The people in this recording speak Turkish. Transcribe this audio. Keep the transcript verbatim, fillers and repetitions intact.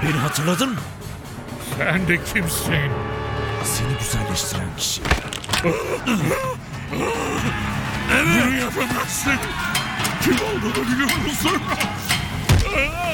Beni hatırladın mı? Sen de kimsin? Seni güzelleştiren kişi. Bunu yapamazsın. Kim olduğunu biliyor musun?